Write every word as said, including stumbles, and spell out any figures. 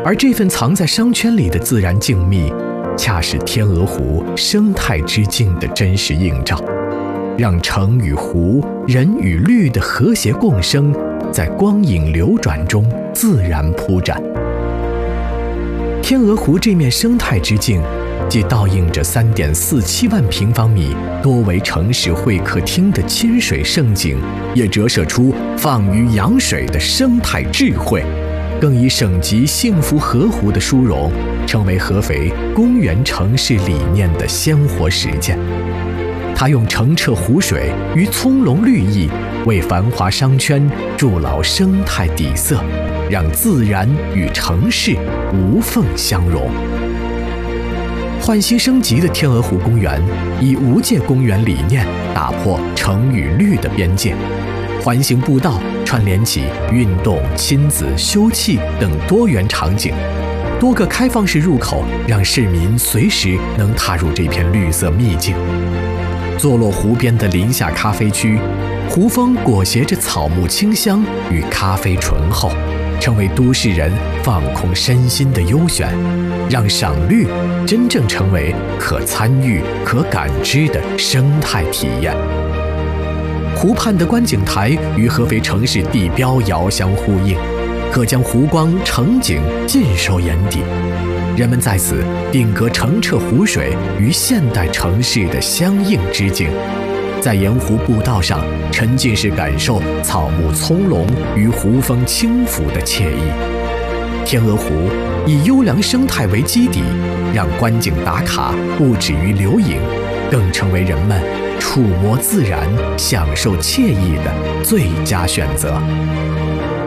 而这份藏在商圈里的自然静谧，恰是天鹅湖生态之境的真实映照，让城与湖、人与绿的和谐共生，在光影流转中自然铺展。天鹅湖这面生态之境，既倒映着 三点四七万平方米多为城市会客厅的亲水胜景，也折射出放于养水的生态智慧，更以省级幸福河湖的殊荣，成为合肥公园城市理念的鲜活实践。它用澄澈湖水与葱茏绿意，为繁华商圈筑牢生态底色，让自然与城市无缝相融。焕新升级的天鹅湖公园，以无界公园理念打破城与绿的边界，环形步道串联起运动、亲子、休憩等多元场景，多个开放式入口让市民随时能踏入这片绿色秘境。坐落湖边的林下咖啡区，湖风裹挟着草木清香与咖啡醇厚，成为都市人放空身心的优选，让赏绿真正成为可参与、可感知的生态体验。湖畔的观景台与合肥城市地标遥相呼应，可将湖光城景尽收眼底。人们在此定格澄澈湖水与现代城市的相应之境，在沿湖步道上沉浸式感受草木葱茏与湖风轻拂的惬意。天鹅湖以优良生态为基底，让观景打卡不止于留影，更成为人们触摸自然、享受惬意的最佳选择。